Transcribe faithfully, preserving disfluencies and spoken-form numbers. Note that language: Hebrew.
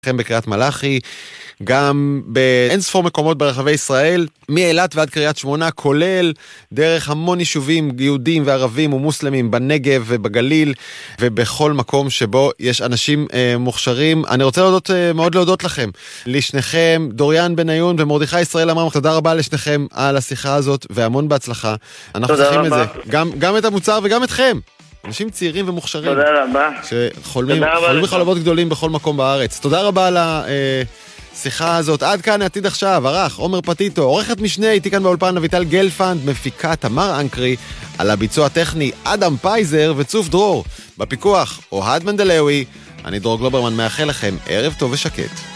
לכם בקריית מלאכי, גם באין ספור מקומות ברחבי ישראל, מאילת ועד קריית שמונה, כולל דרך המון יישובים יהודים וערבים ומוסלמים בנגב ובגליל, ובכל מקום שבו יש אנשים אה, מוכשרים. אני רוצה להודות, אה, מאוד להודות לכם, לשניכם, דוריאן בניון ומרדכי ישראל אמרם, תודה רבה לשניכם על השיחה הזאת, והמון בהצלחה. אנחנו צריכים את זה, גם, גם את המוצר וגם אתכם. אנשים צעירים ומוכשרים. תודה רבה. שחולמים חלומות גדולים בכל מקום בארץ. תודה רבה על השיחה הזאת. עד כאן העתיד עכשיו, ערך עומר פטיטו, עורכת משנה, איתי כאן באולפן אביטל גלפנד, מפיקה תמר אנקרי, על הביצוע הטכני אדם פייזר וצוף דרור. בפיקוח אוהד מנדלאוי. אני דרור גלוברמן, מאחל לכם ערב טוב ושקט.